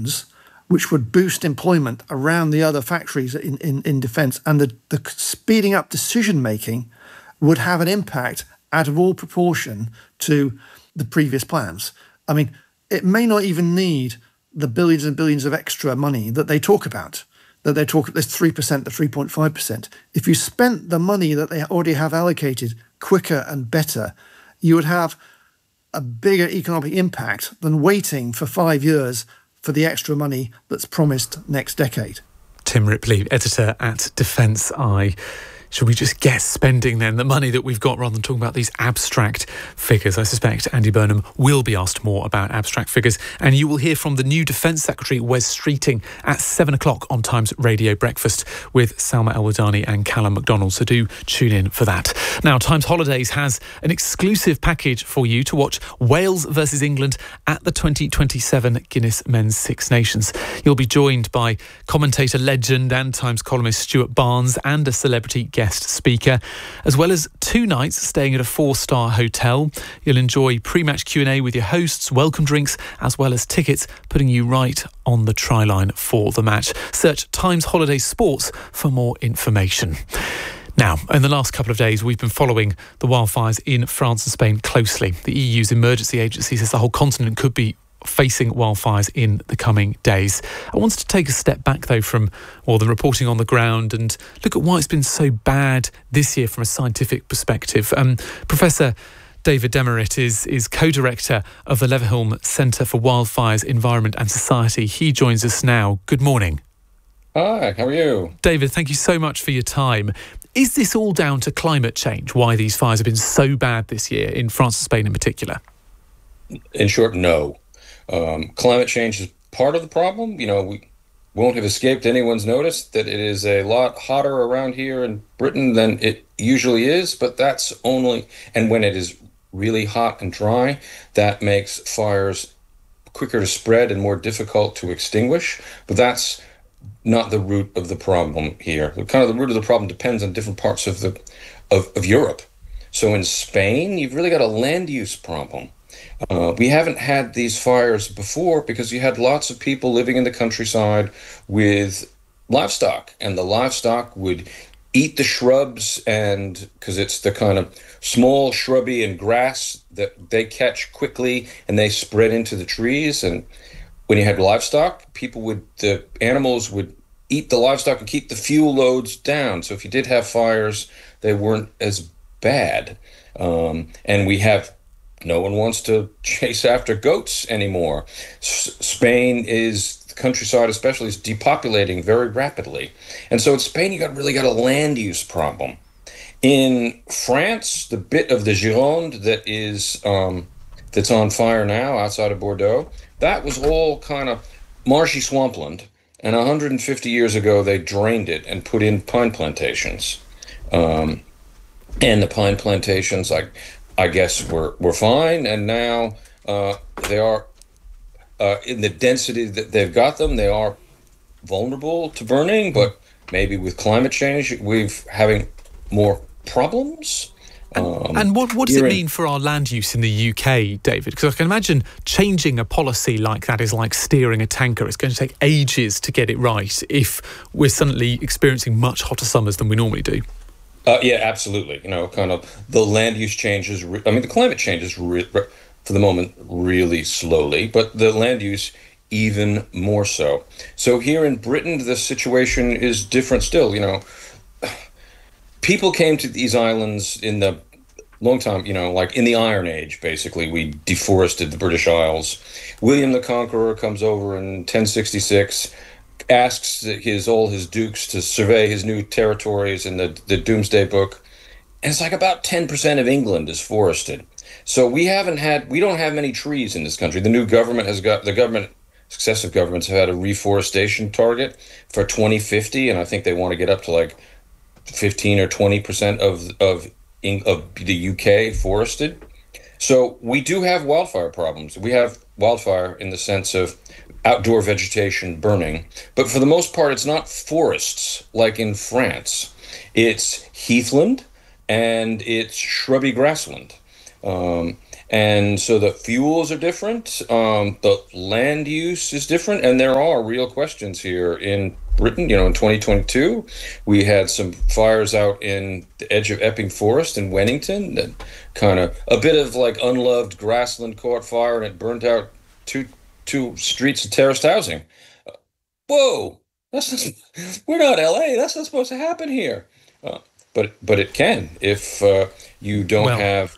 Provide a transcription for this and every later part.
billions, which would boost employment around the other factories in defence, and the speeding up decision-making would have an impact out of all proportion to the previous plans. I mean, it may not even need the billions and billions of extra money that they talk about, this 3% to 3.5%. If you spent the money that they already have allocated quicker and better, you would have a bigger economic impact than waiting for 5 years for the extra money that's promised next decade. Tim Ripley, editor at Defence Eye. Should we just get spending then the money that we've got rather than talking about these abstract figures? I suspect Andy Burnham will be asked more about abstract figures. And you will hear from the new Defence Secretary, Wes Streeting, at 7 o'clock on Times Radio Breakfast with Salma Al-Wadani and Callum MacDonald. So do tune in for that. Now, Times Holidays has an exclusive package for you to watch Wales versus England at the 2027 Guinness Men's Six Nations. You'll be joined by commentator legend and Times columnist Stuart Barnes and a celebrity guest speaker, as well as 2 nights staying at a 4-star hotel. You'll enjoy pre-match Q&A with your hosts, welcome drinks, as well as tickets putting you right on the try line for the match. Search Times Holiday Sports for more information. Now, in the last couple of days, we've been following the wildfires in France and Spain closely. The EU's emergency agency says the whole continent could be facing wildfires in the coming days. I wanted to take a step back, though, from the reporting on the ground and look at why it's been so bad this year from a scientific perspective. Professor David Demerit is co-director of the Leverhulme Centre for Wildfires, Environment and Society. He joins us now. Good morning. Hi, how are you? David, thank you so much for your time. Is this all down to climate change, why these fires have been so bad this year in France and Spain in particular? In short, no. Climate change is part of the problem. You know, we won't have escaped anyone's notice that it is a lot hotter around here in Britain than it usually is, but that's only, and when it is really hot and dry, that makes fires quicker to spread and more difficult to extinguish. But that's not the root of the problem here. The root of the problem depends on different parts of Europe. So in Spain, you've really got a land use problem. We haven't had these fires before because you had lots of people living in the countryside with livestock, and the livestock would eat the shrubs, and because it's the kind of small shrubby and grass that they catch quickly and they spread into the trees. And when you had livestock, the animals would eat the livestock and keep the fuel loads down. So if you did have fires, they weren't as bad. No one wants to chase after goats anymore. Spain the countryside especially, is depopulating very rapidly. And so in Spain, you really got a land use problem. In France, the bit of the Gironde that's on fire now outside of Bordeaux, that was all kind of marshy swampland. And 150 years ago, they drained it and put in pine plantations. And the pine plantations, I guess we're fine, and now they are in the density that they've got them. They are vulnerable to burning, but maybe with climate change, we're having more problems. And what does it mean for our land use in the UK, David? Because I can imagine changing a policy like that is like steering a tanker. It's going to take ages to get it right if we're suddenly experiencing much hotter summers than we normally do. Yeah, absolutely. The land use changes. The climate changes for the moment really slowly, but the land use even more so. So here in Britain, the situation is different still. People came to these islands in the long time, like in the Iron Age, basically. We deforested the British Isles. William the Conqueror comes over in 1066, asks all his dukes to survey his new territories in the Doomsday Book, and it's like about 10% of England is forested. So we don't have many trees in this country. The new government successive governments have had a reforestation target for 2050, and I think they want to get up to like 15 or 20% of the UK forested. So we do have wildfire problems. We have wildfire in the sense of outdoor vegetation burning, but for the most part, it's not forests like in France. It's heathland and it's shrubby grassland. And so the fuels are different, the land use is different, and there are real questions here in Britain. In 2022, we had some fires out in the edge of Epping Forest in Wennington, that kind of a bit of like unloved grassland caught fire, and it burnt out two streets of terraced housing. Whoa, we're not LA. That's not supposed to happen here. But it can if you don't have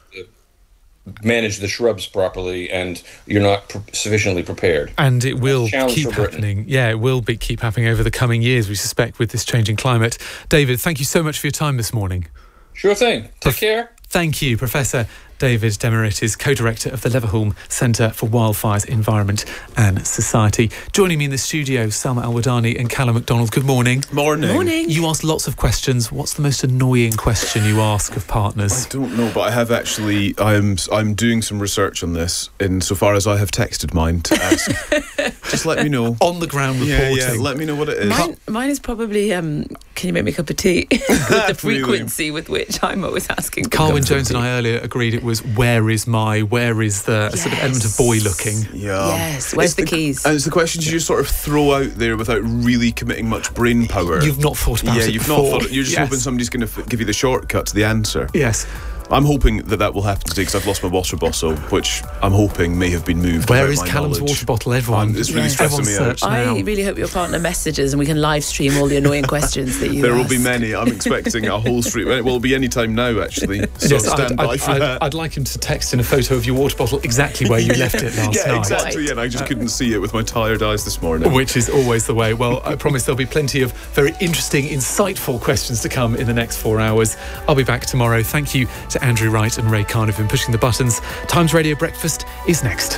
manage the shrubs properly and you're not sufficiently prepared. And it will keep happening. Yeah, it will keep happening over the coming years, we suspect, with this changing climate. David, thank you so much for your time this morning. Sure thing. Take care. Thank you, Professor David Desmarets is co-director of the Leverhulme Centre for Wildfires, Environment and Society. Joining me in the studio, Salma Al-Wadani and Callum MacDonald. Good morning. Morning. You asked lots of questions. What's the most annoying question you ask of partners? I don't know, but I have actually. I'm doing some research on this, insofar as I have texted mine to ask. Just let me know. On the ground reporting. Yeah, let me know what it is. Mine is probably. Can you make me a cup of tea? With the frequency with which I'm always asking. Carwyn Jones and I earlier agreed it was where is the sort of element of boy looking. Yeah. Yes. Where's the keys? And it's the questions you just sort of throw out there without really committing much brain power. You've not thought about it. Yeah, you've not thought it. You're just hoping somebody's going to give you the shortcut to the answer. Yes. I'm hoping that will happen today because I've lost my water bottle, which I'm hoping may have been moved. Where is Callum's water bottle? Everyone, it's really stressing me out. I really hope your partner messages and we can live stream all the annoying questions that you There ask. will be many. I'm expecting a whole stream. Well, it'll be any time now, actually. So yes, stand by for that. I'd like him to text in a photo of your water bottle exactly where you left it last night. Yeah, exactly. Yeah, and I just couldn't see it with my tired eyes this morning. Which is always the way. Well, I promise there'll be plenty of very interesting, insightful questions to come in the next 4 hours. I'll be back tomorrow. Thank you to Andrew Wright and Ray Khan who've been pushing the buttons. Times Radio Breakfast is next.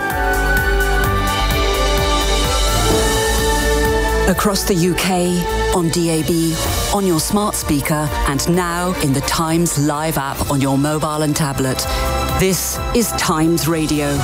Across the UK, on DAB, on your smart speaker, and now in the Times Live app on your mobile and tablet. This is Times Radio.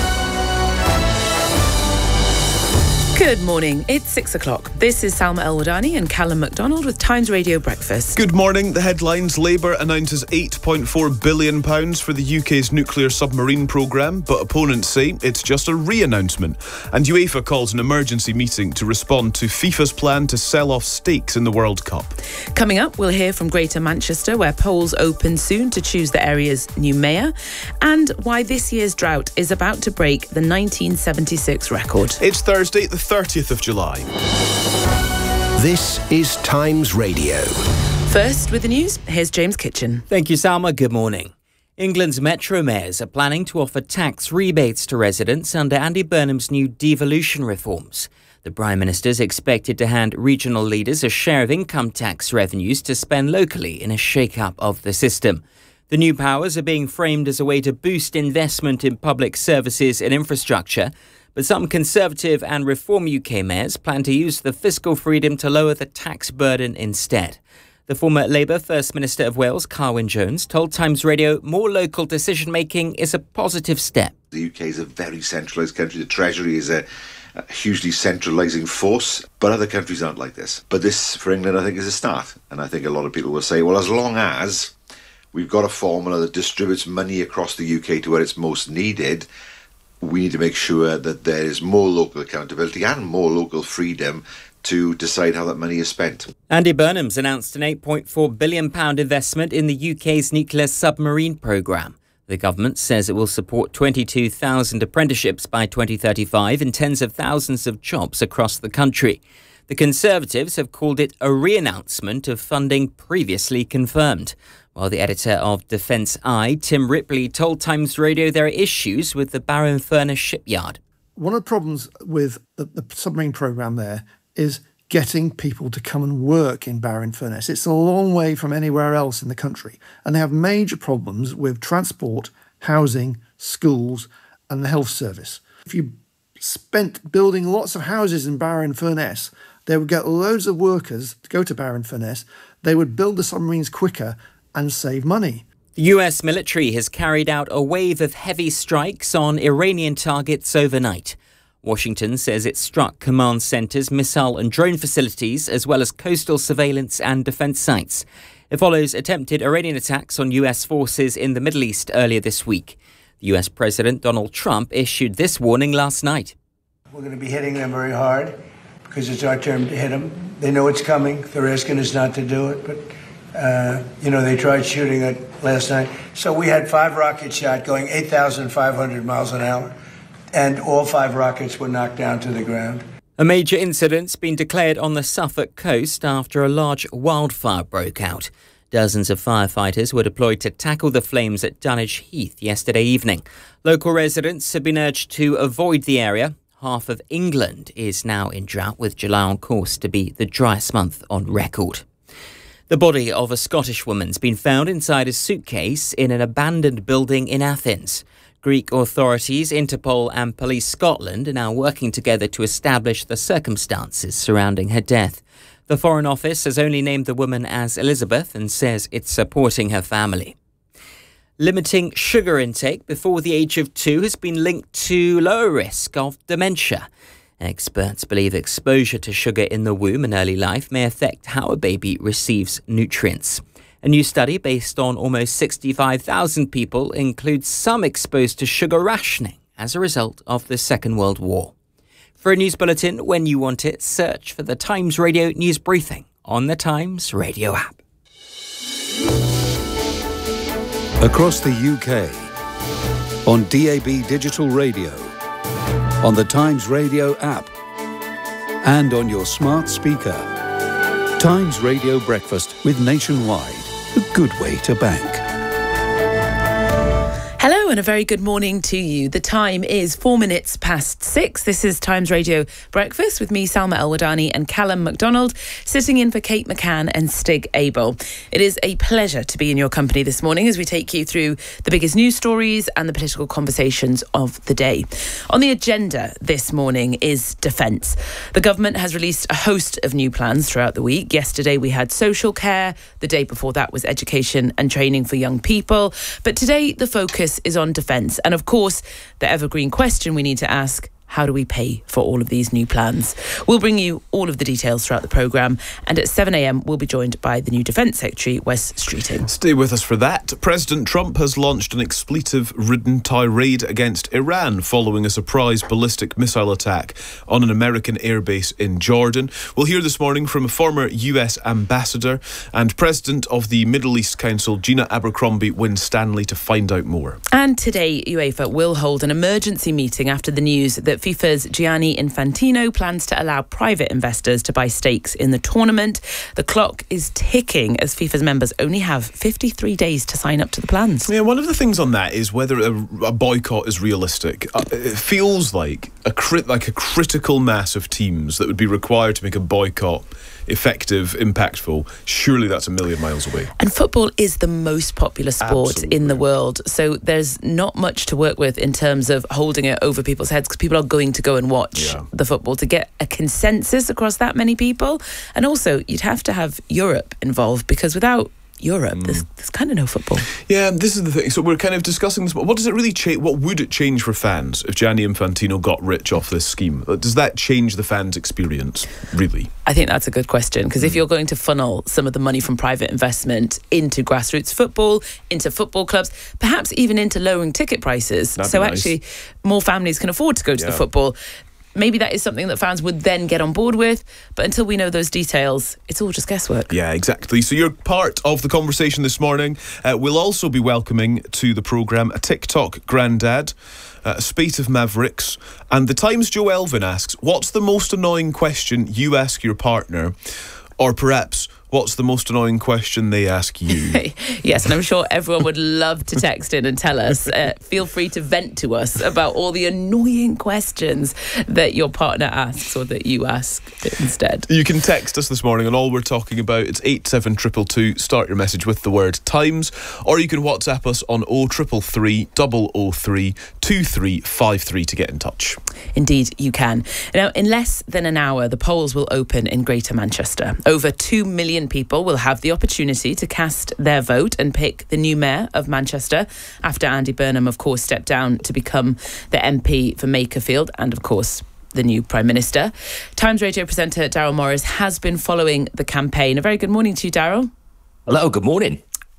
Good morning. It's 6 o'clock. This is Salma Al-Wadani and Callum MacDonald with Times Radio Breakfast. Good morning. The headlines: Labour announces £8.4 billion for the UK's nuclear submarine programme, but opponents say it's just a re-announcement. And UEFA calls an emergency meeting to respond to FIFA's plan to sell off stakes in the World Cup. Coming up, we'll hear from Greater Manchester, where polls open soon to choose the area's new mayor, and why this year's drought is about to break the 1976 record. It's Thursday, the 30th of July. This is Times Radio. First with the news, here's James Kitchen. Thank you, Salma. Good morning. England's metro mayors are planning to offer tax rebates to residents under Andy Burnham's new devolution reforms. The Prime Minister's expected to hand regional leaders a share of income tax revenues to spend locally in a shake-up of the system. The new powers are being framed as a way to boost investment in public services and infrastructure, but some Conservative and Reform UK mayors plan to use the fiscal freedom to lower the tax burden instead. The former Labour First Minister of Wales, Carwyn Jones, told Times Radio more local decision-making is a positive step. The UK is a very centralised country. The Treasury is a hugely centralising force, but other countries aren't like this. But this, for England, I think, is a start. And I think a lot of people will say, well, as long as we've got a formula that distributes money across the UK to where it's most needed, we need to make sure that there is more local accountability and more local freedom to decide how that money is spent. Andy Burnham's announced an £8.4 billion investment in the UK's nuclear submarine programme. The government says it will support 22,000 apprenticeships by 2035 and tens of thousands of jobs across the country. The Conservatives have called it a re-announcement of funding previously confirmed. While the editor of Defence Eye, Tim Ripley, told Times Radio there are issues with the Barrow-in-Furness shipyard. One of the problems with the submarine programme there is getting people to come and work in Barrow-in-Furness. It's a long way from anywhere else in the country, and they have major problems with transport, housing, schools and the health service. If you spent building lots of houses in Barrow-in-Furness, they would get loads of workers to go to Barrow-in-Furness, they would build the submarines quicker and save money. The US military has carried out a wave of heavy strikes on Iranian targets overnight. Washington says it struck command centres, missile and drone facilities, as well as coastal surveillance and defence sites. It follows attempted Iranian attacks on US forces in the Middle East earlier this week. The US President Donald Trump issued this warning last night. We're going to be hitting them very hard because it's our turn to hit them. They know it's coming. They're asking us not to do it, but they tried shooting it last night. So we had 5 rockets shot going 8,500 miles an hour, and all 5 rockets were knocked down to the ground. A major incident's been declared on the Suffolk coast after a large wildfire broke out. Dozens of firefighters were deployed to tackle the flames at Dulwich Heath yesterday evening. Local residents have been urged to avoid the area. Half of England is now in drought, with July on course to be the driest month on record. The body of a Scottish woman's been found inside a suitcase in an abandoned building in Athens. Greek authorities, Interpol and Police Scotland are now working together to establish the circumstances surrounding her death. The Foreign Office has only named the woman as Elizabeth and says it's supporting her family. Limiting sugar intake before the age of 2 has been linked to lower risk of dementia. Experts believe exposure to sugar in the womb in early life may affect how a baby receives nutrients. A new study based on almost 65,000 people includes some exposed to sugar rationing as a result of the Second World War. For a news bulletin when you want it, search for the Times Radio News Briefing on the Times Radio app. Across the UK, on DAB Digital Radio, on the Times Radio app, and on your smart speaker. Times Radio Breakfast with Nationwide, a good way to bank. Hello and a very good morning to you. The time is 4 minutes past 6. This is Times Radio Breakfast with me, Salma El-Wadani, and Callum MacDonald, sitting in for Kate McCann and Stig Abel. It is a pleasure to be in your company this morning as we take you through the biggest news stories and the political conversations of the day. On the agenda this morning is defence. The government has released a host of new plans throughout the week. Yesterday we had social care. The day before that was education and training for young people. But today the focus is on defence. And of course, the evergreen question we need to ask: how do we pay for all of these new plans? We'll bring you all of the details throughout the programme. And at 7 a.m, we'll be joined by the new Defence Secretary, Wes Streeting. Stay with us for that. President Trump has launched an expletive-ridden tirade against Iran following a surprise ballistic missile attack on an American airbase in Jordan. We'll hear this morning from a former US ambassador and President of the Middle East Council, Gina Abercrombie Winstanley, to find out more. And today, UEFA will hold an emergency meeting after the news that FIFA's Gianni Infantino plans to allow private investors to buy stakes in the tournament. The clock is ticking as FIFA's members only have 53 days to sign up to the plans. Yeah, one of the things on that is whether a boycott is realistic. It feels like a critical mass of teams that would be required to make a boycott effective, impactful. Surely that's a million miles away. And football is the most popular sport Absolutely. in the world. So there's not much to work with in terms of holding it over people's heads, because people are going to go and watch the football to get a consensus across that many people. And also, you'd have to have Europe involved, because without Europe, there's kind of no football. Yeah, this is the thing. So we're kind of discussing this. What does it really change? What would it change for fans if Gianni Infantino got rich off this scheme? Does that change the fans' experience, really? I think that's a good question, because if you're going to funnel some of the money from private investment into grassroots football, into football clubs, perhaps even into lowering ticket prices, so actually more families can afford to go to the football, maybe that is something that fans would then get on board with. But until we know those details, it's all just guesswork. Yeah, exactly. So you're part of the conversation this morning. We'll also be welcoming to the programme a TikTok granddad, a spate of mavericks, and the Times' Joe Elvin asks, what's the most annoying question you ask your partner? Or perhaps, what's the most annoying question they ask you? Yes, and I'm sure everyone would love to text in and tell us. Feel free to vent to us about all the annoying questions that your partner asks or that you ask instead. You can text us this morning, and all we're talking about, it's 87222. Start your message with the word Times, or you can WhatsApp us on 0333 003 2353 to get in touch. Indeed, you can. Now, in less than an hour, the polls will open in Greater Manchester. Over 2 million people will have the opportunity to cast their vote and pick the new mayor of Manchester after Andy Burnham, of course, stepped down to become the MP for Makerfield and, of course, the new Prime Minister. Times Radio presenter Daryl Morris has been following the campaign. A very good morning to you, Daryl. Hello, good morning.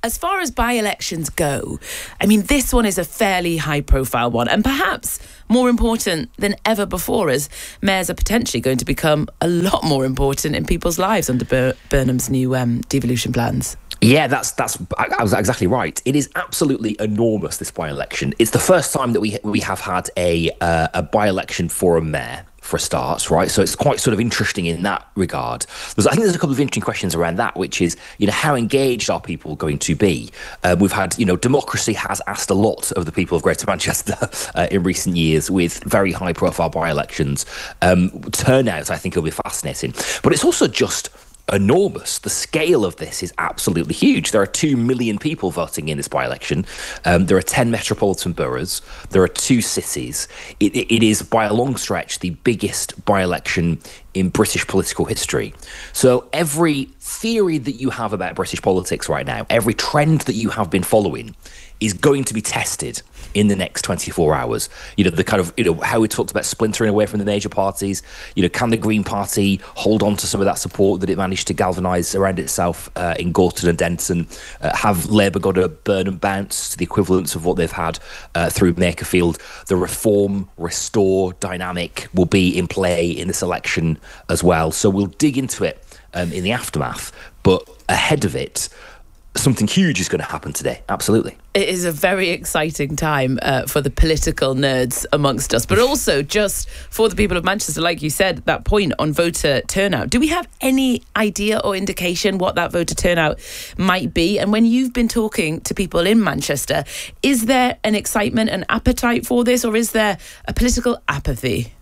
as far as by-elections go, I mean, this one is a fairly high-profile one, and perhaps more important than ever before, as mayors are potentially going to become a lot more important in people's lives under Burnham's new devolution plans. Yeah, I was exactly right. It is absolutely enormous, this by-election. It's the first time that we have had a by-election for a mayor, for a start, right? So it's quite sort of interesting in that regard. I think there's a couple of interesting questions around that, which is, how engaged are people going to be? We've had, democracy has asked a lot of the people of Greater Manchester in recent years with very high-profile by-elections. Turnout, I think, will be fascinating. But it's also just enormous. The scale of this is absolutely huge. There are 2 million people voting in this by-election. There are 10 metropolitan boroughs. There are 2 cities. It is, by a long stretch, the biggest by-election in British political history. So every theory that you have about British politics right now, every trend that you have been following, is going to be tested in the next 24 hours. The kind of, how we talked about splintering away from the major parties. Can the Green Party hold on to some of that support that it managed to galvanise around itself in Gorton and Denton? Have Labour got a Burnham bounce to the equivalence of what they've had through Makerfield? The reform, restore dynamic will be in play in this election as well. So we'll dig into it in the aftermath. But ahead of it, something huge is going to happen today. Absolutely. It is a very exciting time for the political nerds amongst us, but also just for the people of Manchester. Like you said, that point on voter turnout. Do we have any idea or indication what that voter turnout might be? And when you've been talking to people in Manchester, is there an excitement and appetite for this, or is there a political apathy?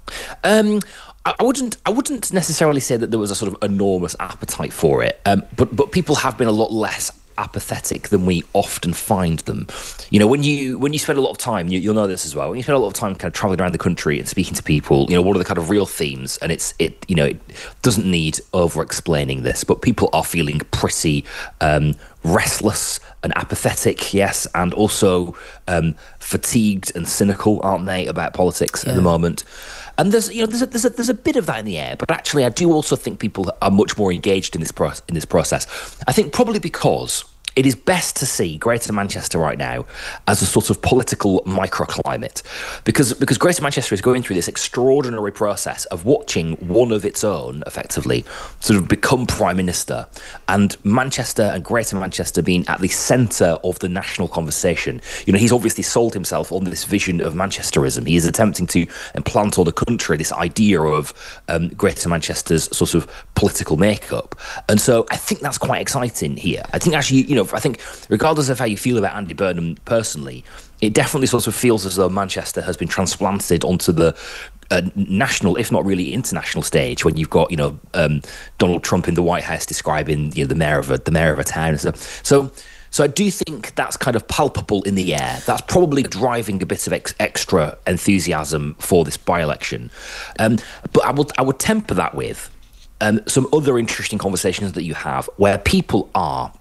I wouldn't necessarily say that there was a sort of enormous appetite for it, but people have been a lot less apathetic than we often find them. When you spend a lot of time, you'll know this as well. When you spend a lot of time kind of traveling around the country and speaking to people, what are the kind of real themes? And it doesn't need over-explaining this, but people are feeling pretty restless and apathetic, yes, and also fatigued and cynical, aren't they, about politics at the moment? And there's a bit of that in the air, but actually I do also think people are much more engaged in this process. I think probably because it is best to see Greater Manchester right now as a sort of political microclimate, because Greater Manchester is going through this extraordinary process of watching one of its own effectively sort of become Prime Minister, and Manchester and Greater Manchester being at the centre of the national conversation. He's obviously sold himself on this vision of Manchesterism. He is attempting to implant on the country this idea of Greater Manchester's sort of political makeup, and so I think that's quite exciting here. I think actually, I think regardless of how you feel about Andy Burnham personally, it definitely sort of feels as though Manchester has been transplanted onto the national, if not really international stage, when you've got Donald Trump in the White House describing the mayor of a town and stuff. So I do think that's kind of palpable in the air. That's probably driving a bit of extra enthusiasm for this by-election. But I would temper that with some other interesting conversations that you have where people are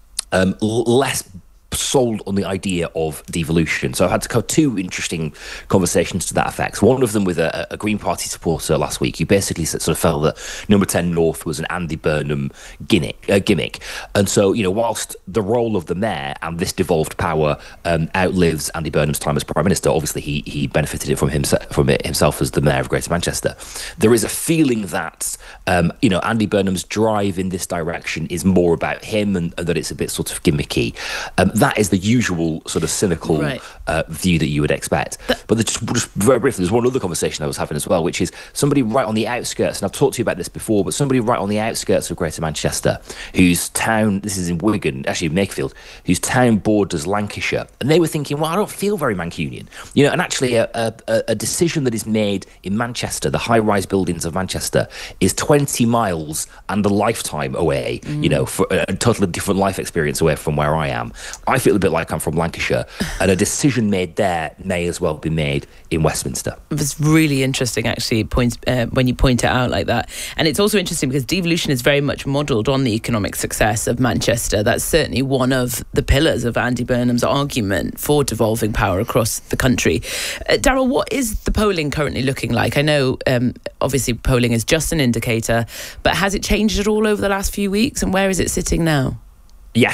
less sold on the idea of devolution. So I've had to have 2 interesting conversations to that effect. One of them with a Green Party supporter last week, who basically sort of felt that Number 10 North was an Andy Burnham gimmick. And so, whilst the role of the mayor and this devolved power outlives Andy Burnham's time as Prime Minister, obviously he benefited it from it himself as the mayor of Greater Manchester. There is a feeling that Andy Burnham's drive in this direction is more about him, and that it's a bit sort of gimmicky. That is the usual sort of cynical view that you would expect. But just very briefly, there's one other conversation I was having as well, which is somebody right on the outskirts, and I've talked to you about this before, but somebody right on the outskirts of Greater Manchester, whose town, this is in Wigan, actually Makerfield, whose town borders Lancashire. And they were thinking, well, I don't feel very Mancunian. And actually a decision that is made in Manchester, the high-rise buildings of Manchester, is 20 miles and a lifetime away, for a totally different life experience away from where I am. I feel a bit like I'm from Lancashire, and a decision made there may as well be made in Westminster. It's really interesting, actually, when you point it out like that. And it's also interesting because devolution is very much modelled on the economic success of Manchester. That's certainly one of the pillars of Andy Burnham's argument for devolving power across the country. Daryl, what is the polling currently looking like? I know, obviously, polling is just an indicator, but has it changed at all over the last few weeks, and where is it sitting now? Yes.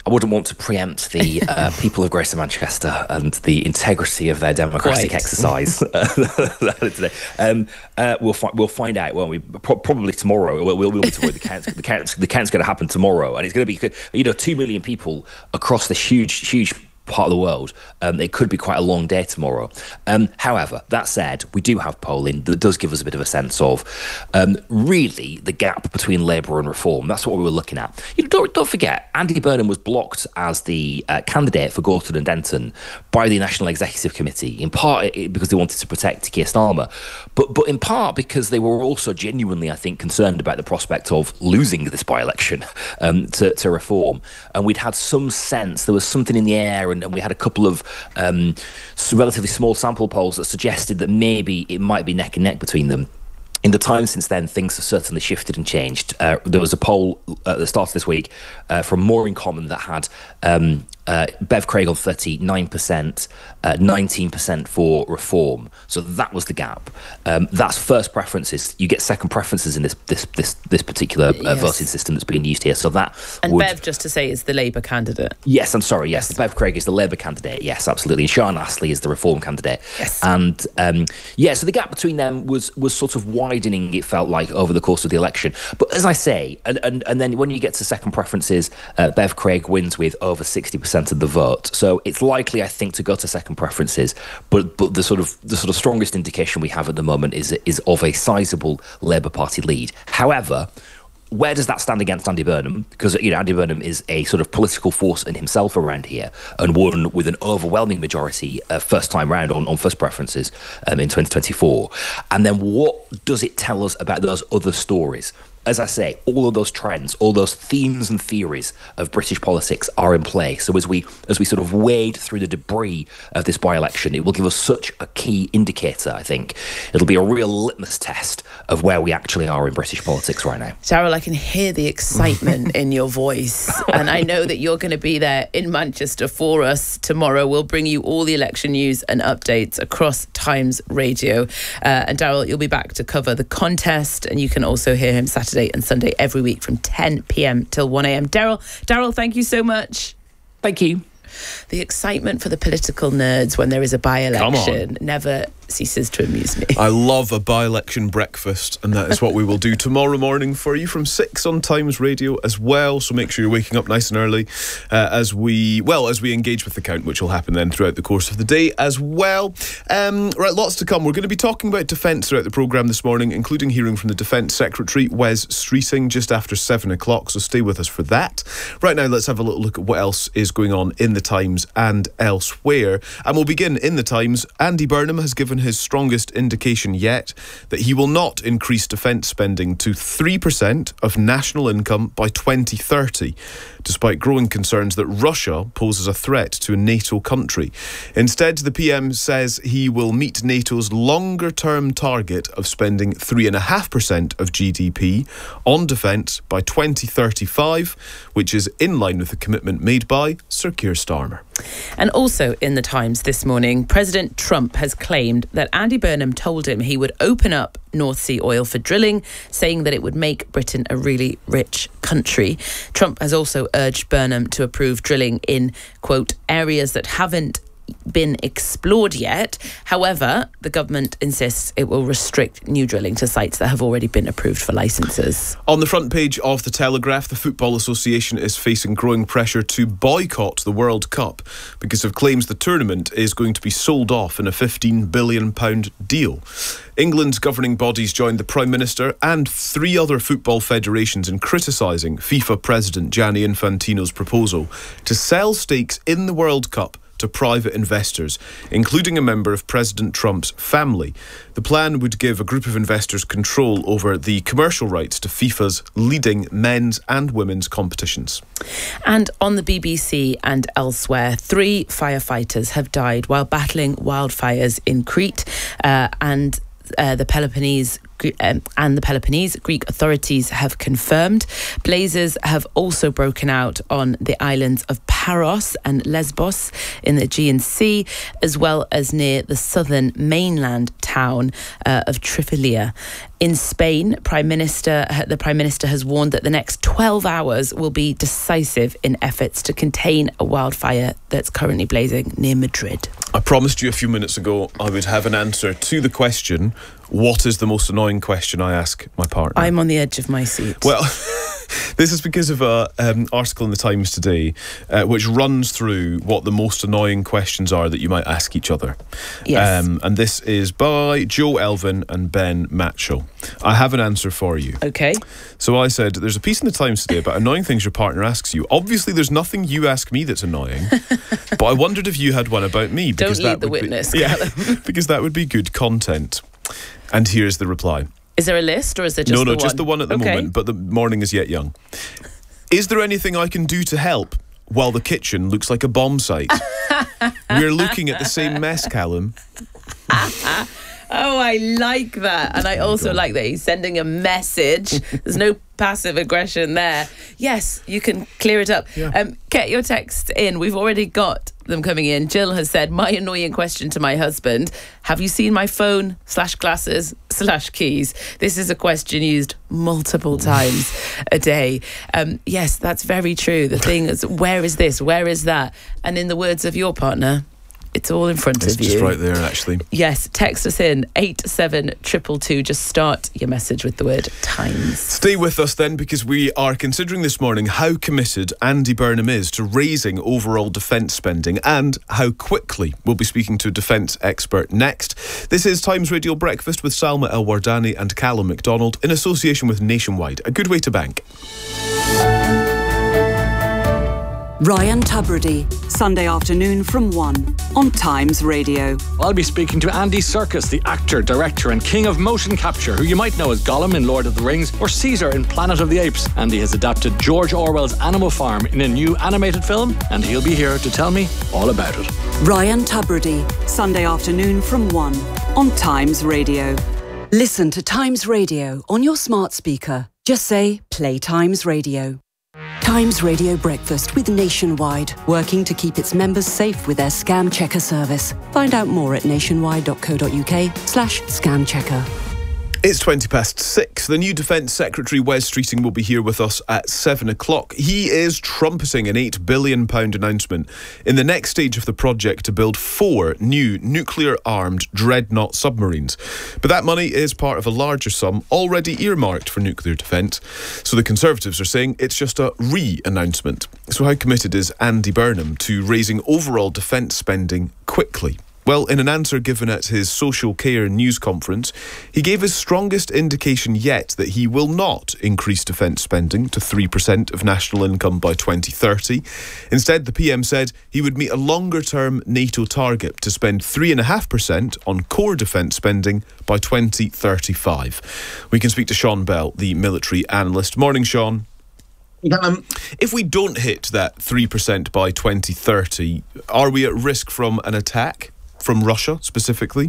I wouldn't want to preempt the people of Greater Manchester and the integrity of their democratic exercise today. We'll find out, won't we? Probably tomorrow. We'll be to the count's going to happen tomorrow, and it's going to be 2 million people across this huge part of the world. It could be quite a long day tomorrow. However, that said, we do have polling that does give us a bit of a sense of really the gap between Labour and Reform. That's what we were looking at. Don't forget, Andy Burnham was blocked as the candidate for Gorton and Denton by the National Executive Committee, in part because they wanted to protect Keir Starmer, but in part because they were also genuinely, I think, concerned about the prospect of losing this by-election to Reform. And we'd had some sense, there was something in the air, and we had a couple of relatively small sample polls that suggested that maybe it might be neck and neck between them. In the time since then, things have certainly shifted and changed. There was a poll at the start of this week from Mooring Common that had Bev Craig on 39%, 19% for Reform. So that was the gap. That's first preferences. You get second preferences in this particular voting system that's being used here. So that Bev, just to say, is the Labour candidate. Yes, I'm sorry. Yes, Bev Craig is the Labour candidate. Yes, absolutely. And Sian Astley is the Reform candidate. Yes. And so the gap between them was sort of widening, it felt like, over the course of the election. But as I say, and then when you get to second preferences, Bev Craig wins with over 60% of the vote. So it's likely, I think, to go to second preferences. But the sort of strongest indication we have at the moment is of a sizable Labour Party lead. However, where does that stand against Andy Burnham? Because Andy Burnham is a sort of political force in himself around here, and won with an overwhelming majority first time round on first preferences in 2024. And then what does it tell us about those other stories? As I say, all of those trends, all those themes and theories of British politics are in play. So as we sort of wade through the debris of this by-election, it will give us such a key indicator, I think. It'll be a real litmus test of where we actually are in British politics right now. Darryl, I can hear the excitement in your voice. And I know that you're going to be there in Manchester for us tomorrow. We'll bring you all the election news and updates across Times Radio. And Darryl, you'll be back to cover the contest, and you can also hear him Saturday and Sunday every week from 10 p.m. till 1 a.m. Darryl, thank you so much. Thank you. The excitement for the political nerds when there is a by-election never ceases to amuse me. I love a by-election breakfast, and that is what we will do tomorrow morning for you from 6 on Times Radio as well. So make sure you're waking up nice and early as we engage with the count, which will happen then throughout the course of the day as well. Right, lots to come. We're going to be talking about defence throughout the programme this morning, including hearing from the Defence Secretary, Wes Streeting, just after 7 o'clock. So stay with us for that. Right now, let's have a little look at what else is going on in the Times and elsewhere. And we'll begin in the Times. Andy Burnham has given his strongest indication yet that he will not increase defence spending to 3% of national income by 2030, despite growing concerns that Russia poses a threat to a NATO country. Instead, the PM says he will meet NATO's longer-term target of spending 3.5% of GDP on defence by 2035, which is in line with the commitment made by Sir Keir Starmer. And also in the Times this morning, President Trump has claimed that Andy Burnham told him he would open up North Sea oil for drilling, saying that it would make Britain a really rich country. Trump has also urged Burnham to approve drilling in, quote, areas that haven't been explored yet. However, the government insists it will restrict new drilling to sites that have already been approved for licences. On the front page of The Telegraph, the Football Association is facing growing pressure to boycott the World Cup because of claims the tournament is going to be sold off in a £15 billion deal. England's governing bodies joined the Prime Minister and 3 other football federations in criticising FIFA President Gianni Infantino's proposal to sell stakes in the World Cup to private investors, including a member of President Trump's family. The plan would give a group of investors control over the commercial rights to FIFA's leading men's and women's competitions. And on the BBC and elsewhere, 3 firefighters have died while battling wildfires in Crete and the Peloponnese. Greek authorities have confirmed. Blazes have also broken out on the islands of Paros and Lesbos in the Aegean Sea, as well as near the southern mainland town of Tripoli. In Spain, the Prime Minister has warned that the next 12 hours will be decisive in efforts to contain a wildfire that's currently blazing near Madrid. I promised you a few minutes ago I would have an answer to the question, what is the most annoying question I ask my partner? I'm on the edge of my seat. Well, this is because of an article in the Times today which runs through what the most annoying questions are that you might ask each other. Yes. And this is by Joe Elvin and Ben Matchell. I have an answer for you. Okay. So I said, there's a piece in the Times today about annoying things your partner asks you. Obviously, there's nothing you ask me that's annoying, but I wondered if you had one about me. Because Don't lead the witness, because that would be good content. And here's the reply. Is there a list or is it just the one? No, just the one at the moment, but the morning is yet young. Is there anything I can do to help while the kitchen looks like a bomb site? We're looking at the same mess, Callum. Oh, I like that. And I also like that he's sending a message. There's no passive aggression there. Yes, you can clear it up. Yeah. Get your texts in. We've already got them coming in. Jill has said, my annoying question to my husband, have you seen my phone /glasses/keys? This is a question used multiple times a day. Yes, that's very true. The thing is, where is this? Where is that? And in the words of your partner, it's all in front of you. It's just right there, actually. Yes, text us in 87222. Just start your message with the word times. Stay with us then, because we are considering this morning how committed Andy Burnham is to raising overall defence spending and how quickly. We'll be speaking to a defence expert next. This is Times Radio Breakfast with Salma El-Wardani and Callum McDonald in association with Nationwide. A good way to bank. Ryan Tubridy, Sunday afternoon from 1 on Times Radio. I'll be speaking to Andy Serkis, the actor, director and king of motion capture, who you might know as Gollum in Lord of the Rings or Caesar in Planet of the Apes. Andy has adapted George Orwell's Animal Farm in a new animated film, and he'll be here to tell me all about it. Ryan Tubridy, Sunday afternoon from 1 on Times Radio. Listen to Times Radio on your smart speaker. Just say, play Times Radio. Times Radio Breakfast with Nationwide, working to keep its members safe with their scam checker service. Find out more at nationwide.co.uk/scam checker. It's 6:20. The new Defence Secretary Wes Streeting will be here with us at 7 o'clock. He is trumpeting an £8 billion announcement in the next stage of the project to build 4 new nuclear-armed dreadnought submarines. But that money is part of a larger sum already earmarked for nuclear defence. So the Conservatives are saying it's just a re-announcement. So how committed is Andy Burnham to raising overall defence spending quickly? Well, in an answer given at his Social Care News Conference, he gave his strongest indication yet that he will not increase defence spending to 3% of national income by 2030. Instead, the PM said he would meet a longer-term NATO target to spend 3.5% on core defence spending by 2035. We can speak to Sean Bell, the military analyst. Morning, Sean. If we don't hit that 3% by 2030, are we at risk from an attack? From Russia, specifically?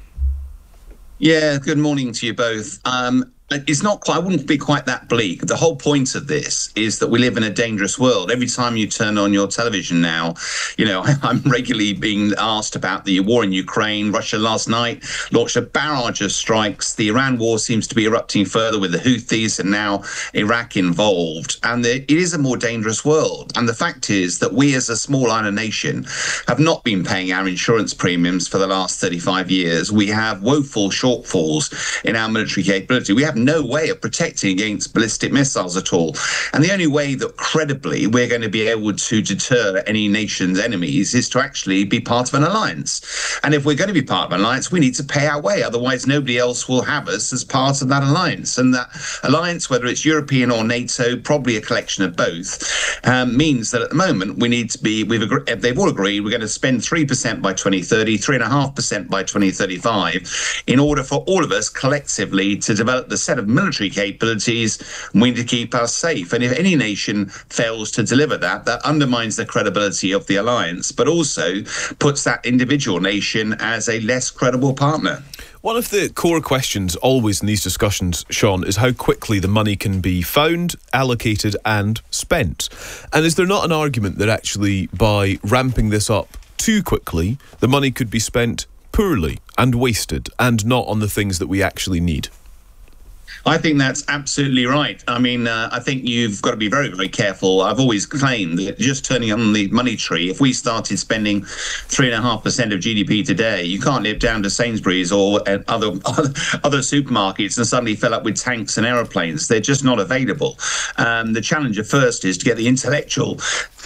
Yeah, good morning to you both. It's not quite, I wouldn't be quite that bleak. The whole point of this is that we live in a dangerous world. Every time you turn on your television now, you know, I'm regularly being asked about the war in Ukraine. Russia last night launched a barrage of strikes. The Iran war seems to be erupting further with the Houthis and now Iraq involved. And it is a more dangerous world. And the fact is that we as a small island nation have not been paying our insurance premiums for the last 35 years. We have woeful shortfalls in our military capability. We have no way of protecting against ballistic missiles at all. And the only way that credibly we're going to be able to deter any nation's enemies is to actually be part of an alliance. And if we're going to be part of an alliance, we need to pay our way. Otherwise, nobody else will have us as part of that alliance. And that alliance, whether it's European or NATO, probably a collection of both, means that at the moment we need to be, they've all agreed we're going to spend 3% by 2030, 3.5% by 2035, in order for all of us collectively to develop the set of military capabilities we need to keep us safe. And if any nation fails to deliver that, that undermines the credibility of the alliance, but also puts that individual nation as a less credible partner. One of the core questions always in these discussions, Sean, is how quickly the money can be found, allocated and spent. And is there not an argument that actually by ramping this up too quickly, the money could be spent poorly and wasted and not on the things that we actually need? I think that's absolutely right. I mean, I think you've got to be very, very careful. I've always claimed that just turning on the money tree, if we started spending 3.5% of GDP today, you can't nip down to Sainsbury's or other supermarkets and suddenly fill up with tanks and aeroplanes. They're just not available. The challenge at first is to get the intellectual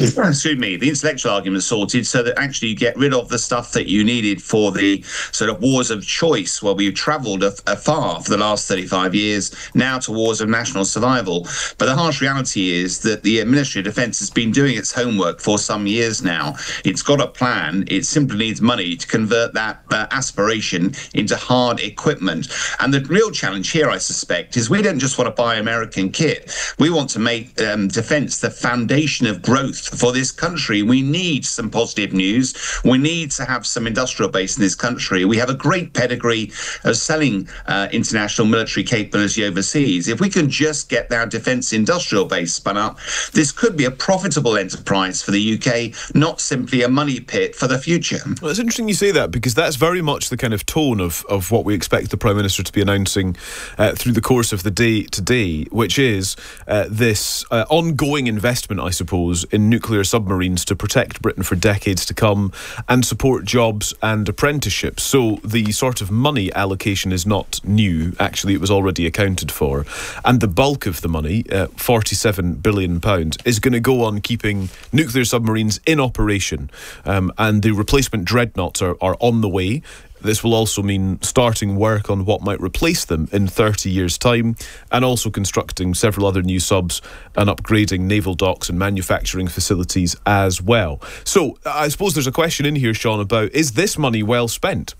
argument sorted so that actually you get rid of the stuff that you needed for the sort of wars of choice, where we've travelled afar for the last 35 years, now to wars of national survival. But the harsh reality is that the Ministry of Defence has been doing its homework for some years now. It's got a plan. It simply needs money to convert that aspiration into hard equipment. And the real challenge here, I suspect, is we don't just want to buy American kit. We want to make defence the foundation of growth for this country. We need some positive news. We need to have some industrial base in this country. We have a great pedigree of selling international military capability overseas. If we can just get our defence industrial base spun up, this could be a profitable enterprise for the UK, not simply a money pit for the future. Well, it's interesting you say that, because that's very much the kind of tone of what we expect the Prime Minister to be announcing through the course of the day today, which is this ongoing investment, I suppose, in nuclear submarines to protect Britain for decades to come and support jobs and apprenticeships. So the sort of money allocation is not new. Actually, it was already accounted for. And the bulk of the money, £47 billion, is going to go on keeping nuclear submarines in operation. And the replacement dreadnoughts are on the way. This will also mean starting work on what might replace them in 30 years' time, and also constructing several other new subs and upgrading naval docks and manufacturing facilities as well. So I suppose there's a question in here, Sean, about, is this money well spent?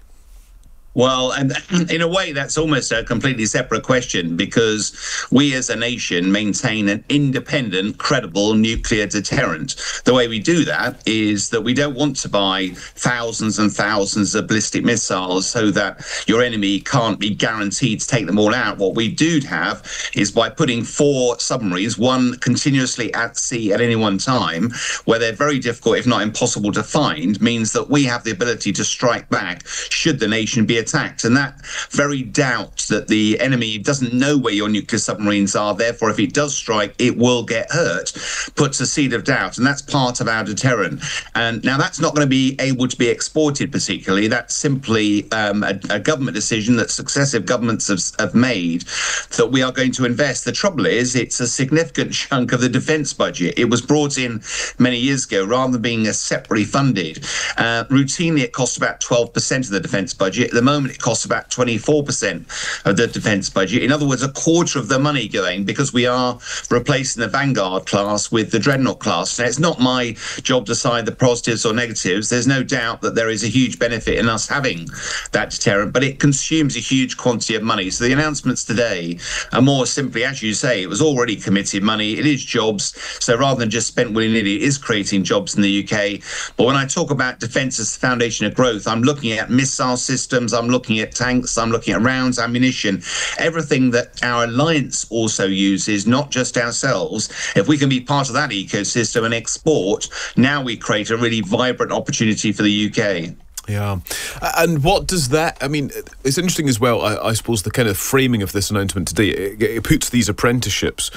Well, and in a way, that's almost a completely separate question, because we as a nation maintain an independent, credible nuclear deterrent. The way we do that is that we don't want to buy thousands and thousands of ballistic missiles so that your enemy can't be guaranteed to take them all out. What we do have is by putting 4 submarines, one continuously at sea at any one time, where they're very difficult, if not impossible to find, means that we have the ability to strike back should the nation be attacked. And that very doubt that the enemy doesn't know where your nuclear submarines are, therefore if it does strike it will get hurt, puts a seed of doubt, and that's part of our deterrent. And now that's not going to be able to be exported particularly. That's simply a government decision that successive governments have made, that we are going to invest. The trouble is, it's a significant chunk of the defence budget. It was brought in many years ago rather than being separately funded. Routinely it costs about 12% of the defence budget. At the moment it costs about 24% of the defence budget. In other words, a quarter of the money going, because we are replacing the Vanguard class with the Dreadnought class. Now, it's not my job to decide the positives or negatives. There's no doubt that there is a huge benefit in us having that deterrent, but it consumes a huge quantity of money. So the announcements today are more simply, as you say, it was already committed money. It is jobs. So rather than just spent willy-nilly, it is creating jobs in the UK. But when I talk about defence as the foundation of growth, I'm looking at missile systems, I'm looking at tanks, I'm looking at rounds, ammunition, everything that our alliance also uses, not just ourselves. If we can be part of that ecosystem and export, now we create a really vibrant opportunity for the UK. Yeah. And what does that, I mean, it's interesting as well, I suppose, the kind of framing of this announcement today. It puts these apprenticeships,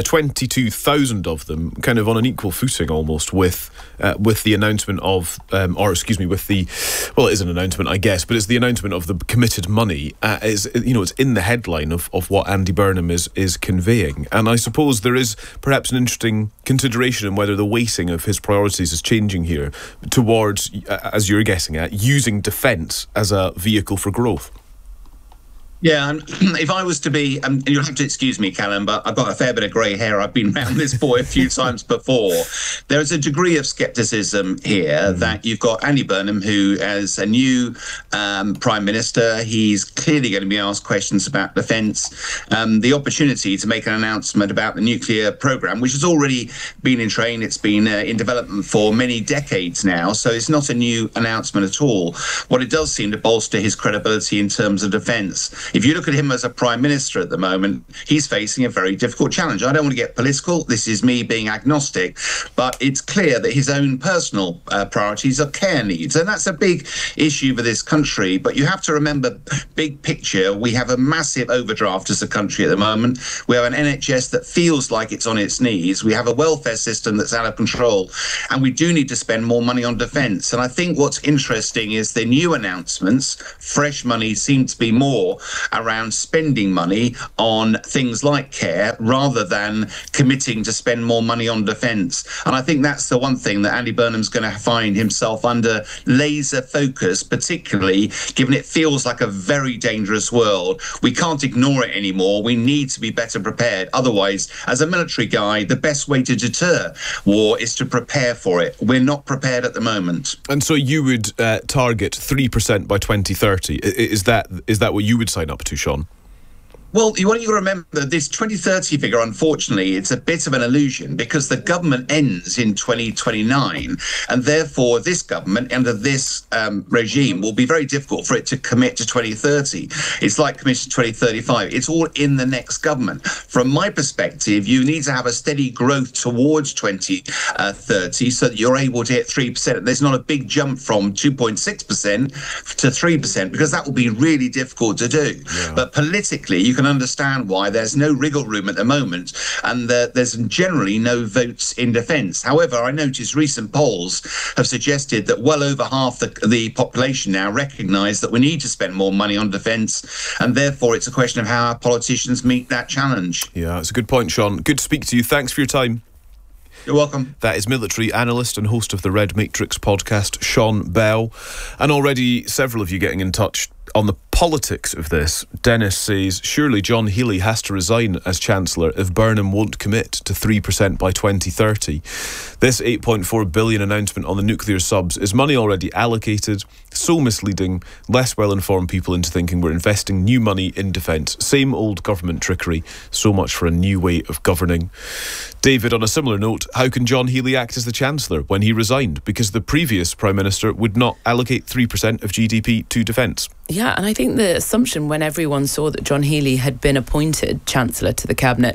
22,000 of them, kind of on an equal footing almost with the announcement of, with the, well, it is an announcement, I guess, but it's the announcement of the committed money. It's in the headline of what Andy Burnham is conveying. And I suppose there is perhaps an interesting consideration in whether the weighting of his priorities is changing here towards, as you're guessing at, using defence as a vehicle for growth. Yeah, if I was to be, and you'll have to excuse me, Callum, but I've got a fair bit of grey hair. I've been around this boy a few times before. There is a degree of scepticism here that you've got Andy Burnham, who, as a new Prime Minister, he's clearly going to be asked questions about defence. The opportunity to make an announcement about the nuclear programme, which has already been in train, it's been in development for many decades now, so it's not a new announcement at all. What it does seem to bolster his credibility in terms of defence. If you look at him as a Prime Minister at the moment, he's facing a very difficult challenge. I don't want to get political. This is me being agnostic, but it's clear that his own personal priorities are care needs, and that's a big issue for this country. But you have to remember, big picture, we have a massive overdraft as a country at the moment. We have an NHS that feels like it's on its knees. We have a welfare system that's out of control, and we do need to spend more money on defence. And I think what's interesting is the new announcements, fresh money, seem to be more around spending money on things like care rather than committing to spend more money on defence. And I think that's the one thing that Andy Burnham's going to find himself under laser focus, particularly given it feels like a very dangerous world. We can't ignore it anymore. We need to be better prepared. Otherwise, as a military guy, the best way to deter war is to prepare for it. We're not prepared at the moment. And so you would target 3% by 2030. Is that what you would sign up to, Sean? Well, you want to remember this 2030 figure, unfortunately, it's a bit of an illusion because the government ends in 2029, and therefore this government under this regime will be very difficult for it to commit to 2030. It's like committing to 2035. It's all in the next government. From my perspective, you need to have a steady growth towards 2030 so that you're able to hit 3%. There's not a big jump from 2.6% to 3% because that will be really difficult to do. Yeah. But politically, you can understand why there's no wriggle room at the moment and there's generally no votes in defence. However, I noticed recent polls have suggested that well over half the population now recognise that we need to spend more money on defence, and therefore it's a question of how our politicians meet that challenge. Yeah, that's a good point, Sean. Good to speak to you. Thanks for your time. You're welcome. That is military analyst and host of the Red Matrix podcast, Sean Bell. And already several of you getting in touch on the politics of this. Dennis says, surely John Healey has to resign as Chancellor if Burnham won't commit to 3% by 2030. This £8.4 billion announcement on the nuclear subs is money already allocated, so misleading, less well-informed people into thinking we're investing new money in defence. Same old government trickery, so much for a new way of governing. David, on a similar note, how can John Healey act as the Chancellor when he resigned? Because the previous Prime Minister would not allocate 3% of GDP to defence. Yeah, and I think the assumption when everyone saw that John Healey had been appointed Chancellor to the Cabinet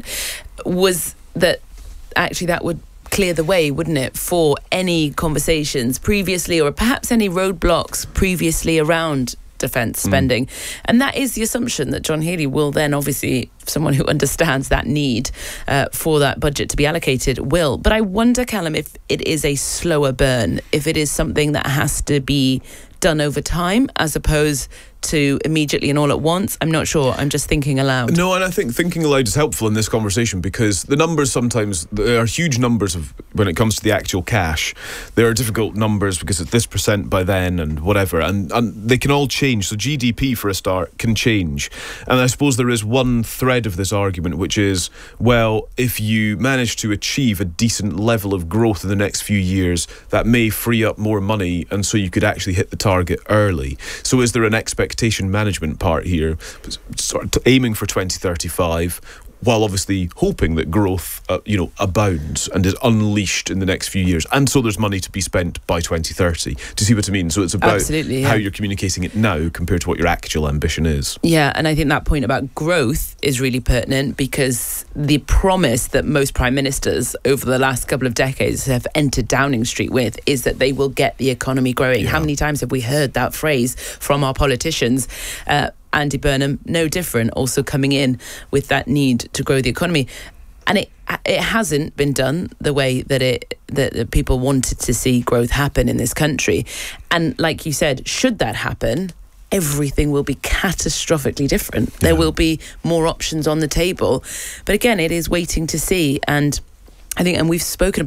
was that actually that would clear the way, wouldn't it, for any conversations previously or perhaps any roadblocks previously around defence spending. And that is the assumption that John Healey will then, obviously, someone who understands that need for that budget to be allocated, will. But I wonder, Callum, if it is a slower burn, if it is something that has to be done over time as opposed to immediately and all at once. I'm not sure. I'm just thinking aloud. No, and I think thinking aloud is helpful in this conversation because the numbers sometimes, there are huge numbers of when it comes to the actual cash. There are difficult numbers because it's this percent by then and whatever, and they can all change. So GDP, for a start, can change. And I suppose there is one thread of this argument, which is, well, if you manage to achieve a decent level of growth in the next few years, that may free up more money, and so you could actually hit the target early. So is there an expectation management part here, sort of aiming for 2035, while obviously hoping that growth, abounds and is unleashed in the next few years, and so there's money to be spent by 2030. Do you see what I mean? So it's about how you're communicating it now compared to what your actual ambition is. Yeah, and I think that point about growth is really pertinent because the promise that most prime ministers over the last couple of decades have entered Downing Street with is that they will get the economy growing. Yeah. How many times have we heard that phrase from our politicians? Andy Burnham, no different, also coming in with that need to grow the economy. And it hasn't been done the way that people wanted to see growth happen in this country. And like you said, should that happen, everything will be catastrophically different. Yeah. There will be more options on the table. But again, it is waiting to see. And I think, and we've spoken about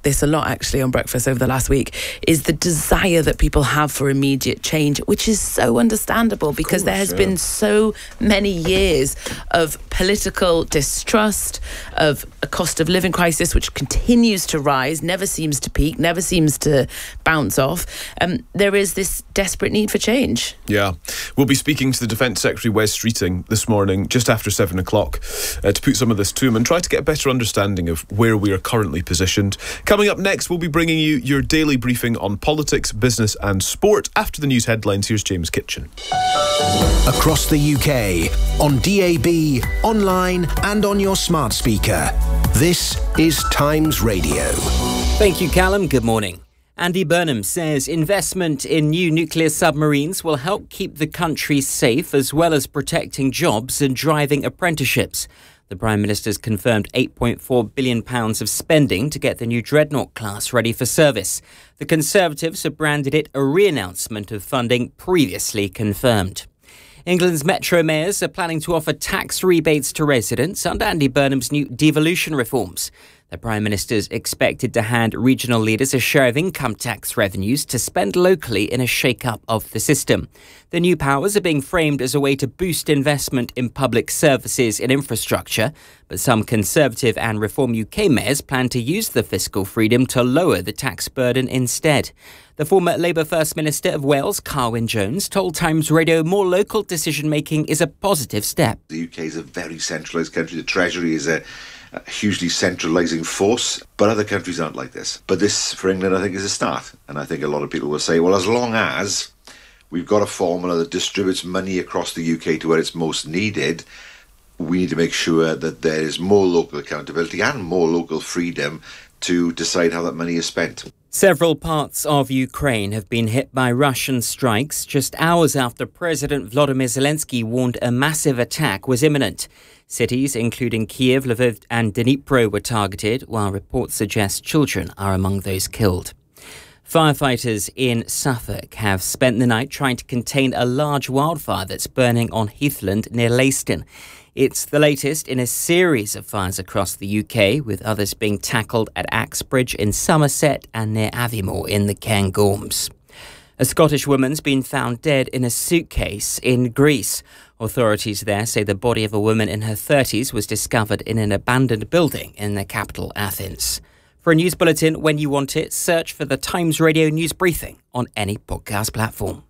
this a lot actually on Breakfast over the last week, is the desire that people have for immediate change, which is so understandable because there has been so many years of political distrust, of a cost of living crisis which continues to rise, never seems to peak, never seems to bounce off. There is this desperate need for change. Yeah. We'll be speaking to the Defence Secretary Wes Streeting this morning, just after 7 o'clock, to put some of this to him and try to get a better understanding of where we are currently positioned. Coming up next, we'll be bringing you your daily briefing on politics, business and sport. After the news headlines, here's James Kitchen. Across the UK, on DAB, online and on your smart speaker. This is Times Radio. Thank you, Callum. Good morning. Andy Burnham says investment in new nuclear submarines will help keep the country safe as well as protecting jobs and driving apprenticeships. The Prime Minister's confirmed £8.4 billion of spending to get the new Dreadnought class ready for service. The Conservatives have branded it a re-announcement of funding previously confirmed. England's metro mayors are planning to offer tax rebates to residents under Andy Burnham's new devolution reforms. The Prime Minister's expected to hand regional leaders a share of income tax revenues to spend locally in a shake-up of the system. The new powers are being framed as a way to boost investment in public services and infrastructure, but some Conservative and Reform UK mayors plan to use the fiscal freedom to lower the tax burden instead. The former Labour First Minister of Wales, Carwyn Jones, told Times Radio more local decision-making is a positive step. The UK is a very centralised country. The Treasury is a hugely centralising force, but other countries aren't like this. But this, for England, I think is a start. And I think a lot of people will say, well, as long as we've got a formula that distributes money across the UK to where it's most needed, we need to make sure that there is more local accountability and more local freedom to decide how that money is spent. Several parts of Ukraine have been hit by Russian strikes just hours after President Volodymyr Zelensky warned a massive attack was imminent. Cities, including Kiev, Lviv and Dnipro, were targeted, while reports suggest children are among those killed. Firefighters in Suffolk have spent the night trying to contain a large wildfire that's burning on Heathland near Leiston. It's the latest in a series of fires across the UK, with others being tackled at Axbridge in Somerset and near Aviemore in the Cairngorms. A Scottish woman's been found dead in a suitcase in Greece. Authorities there say the body of a woman in her 30s was discovered in an abandoned building in the capital, Athens. For a news bulletin when you want it, search for the Times Radio News Briefing on any podcast platform.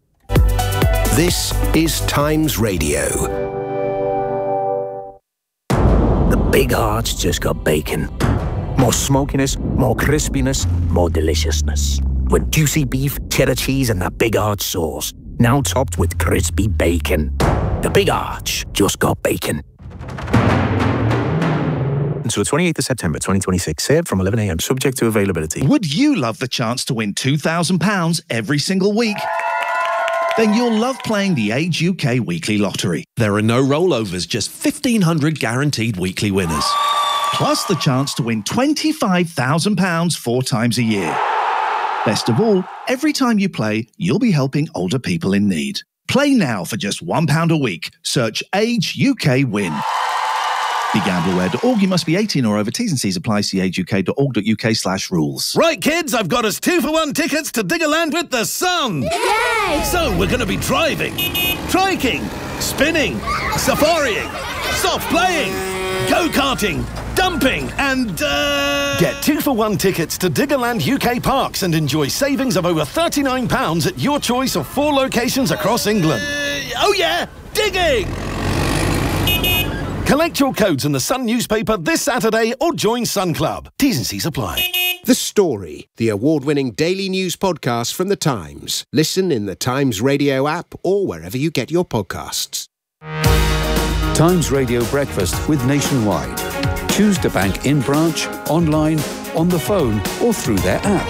This is Times Radio. The Big Arch just got bacon. More smokiness, more crispiness, more deliciousness. With juicy beef, cheddar cheese and that Big Arch sauce. Now topped with crispy bacon. The Big Arch just got bacon. Until 28th of September 2026, served from 11 a.m, subject to availability. Would you love the chance to win £2,000 every single week? Then you'll love playing the Age UK Weekly Lottery. There are no rollovers, just 1,500 guaranteed weekly winners. Plus the chance to win £25,000 4 times a year. Best of all, every time you play, you'll be helping older people in need. Play now for just £1 a week. Search Age UK Win. BeGambleAware.org. You must be 18 or over. T's and C's apply. See ageuk.org.uk/rules. Right, kids, I've got us 2-for-1 tickets to Diggerland with the sun. Yay! So we're going to be driving, triking, spinning, safarying, soft playing, go-karting, dumping and, Get 2-for-1 tickets to Diggerland UK Parks and enjoy savings of over £39 at your choice of 4 locations across England. Oh yeah, digging! Collect your codes in the Sun newspaper this Saturday or join Sun Club. T's and C's apply. The Story, the award-winning daily news podcast from The Times. Listen in the Times Radio app or wherever you get your podcasts. Times Radio Breakfast with Nationwide. Choose to bank in branch, online, on the phone or through their app.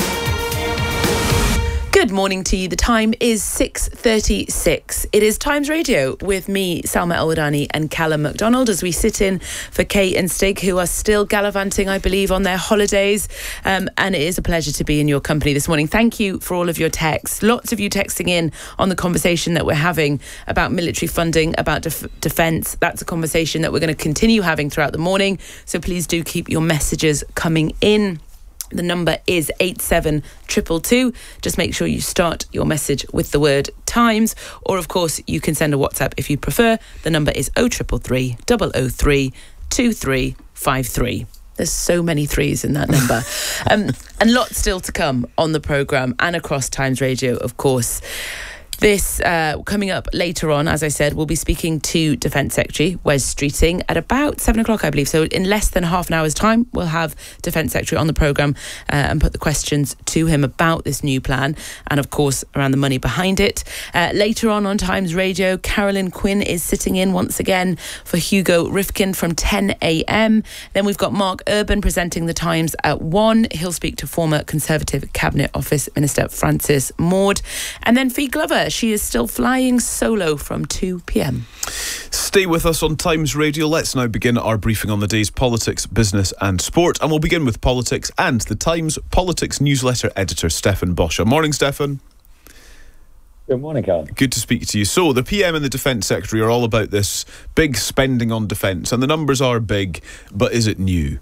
Good morning to you. The time is 6:36. It is Times Radio with me, Salma Al-Wadani and Callum MacDonald, as we sit in for Kate and Stig, who are still gallivanting, I believe, on their holidays. And it is a pleasure to be in your company this morning. Thank you for all of your texts. Lots of you texting in on the conversation that we're having about military funding, about defence. That's a conversation that we're going to continue having throughout the morning. So please do keep your messages coming in. The number is 87222. Just make sure you start your message with the word Times, or of course you can send a WhatsApp if you prefer. The number is 0333 003 2353. There's so many threes in that number. And lots still to come on the programme and across Times Radio, of course. This, coming up later on, as I said, we'll be speaking to Defence Secretary Wes Streeting at about 7 o'clock, I believe. So in less than half an hour's time, we'll have Defence Secretary on the programme and put the questions to him about this new plan and, of course, around the money behind it. Later on Times Radio, Carolyn Quinn is sitting in once again for Hugo Rifkin from 10 a.m. Then we've got Mark Urban presenting the Times at 1. He'll speak to former Conservative Cabinet Office Minister Frances Maude. And then Fi Glover, she is still flying solo from 2 p.m. Stay with us on Times Radio. Let's now begin our briefing on the day's politics, business and sport. And we'll begin with politics and the Times Politics newsletter editor, Stefan Boscha. Morning, Stefan. Good morning, Callum. Good to speak to you. So, the PM and the Defence Secretary are all about this big spending on defence, and the numbers are big, but is it new?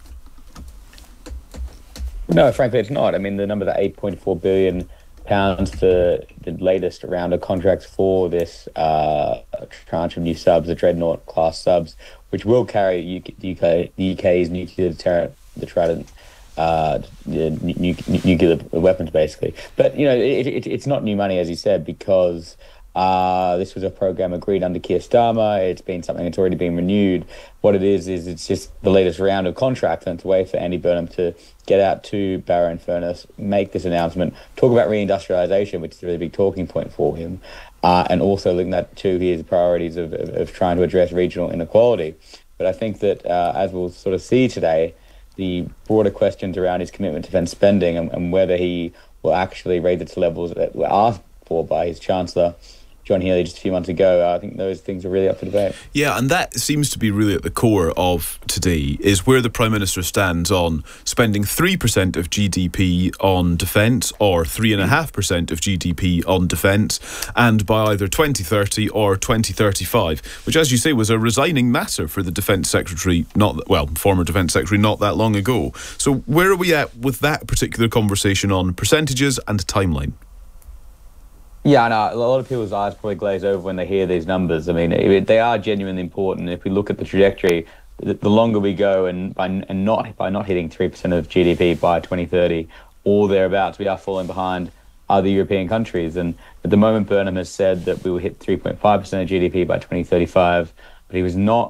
No, frankly, it's not. I mean, the number, the £8.4 billion for the latest round of contracts for this tranche of new subs, the Dreadnought class subs, which will carry the UK's nuclear deterrent, the Trident nuclear weapons, basically. But, you know, it's not new money, as you said, because this was a program agreed under Keir Starmer. It's been something that's already been renewed. What it is it's just the latest round of contracts, and it's a way for Andy Burnham to get out to Barrow-in-Furness, make this announcement, talk about reindustrialisation, which is a really big talking point for him, and also link that to his priorities of trying to address regional inequality. But I think that, as we'll sort of see today, the broader questions around his commitment to defence spending and whether he will actually raise it to levels that were asked for by his Chancellor, John Healey, just a few months ago, I think those things are really up for debate. Yeah, and that seems to be really at the core of today, is where the Prime Minister stands on spending 3% of GDP on defence or 3.5% of GDP on defence, and by either 2030 or 2035, which, as you say, was a resigning matter for the Defence Secretary, former Defence Secretary, not that long ago. So where are we at with that particular conversation on percentages and timeline? Yeah, I know. A lot of people's eyes probably glaze over when they hear these numbers. I mean, they are genuinely important. If we look at the trajectory, the longer we go, and by not hitting 3% of GDP by 2030 or thereabouts, we are falling behind other European countries. And at the moment, Burnham has said that we will hit 3.5% of GDP by 2035, but he was not.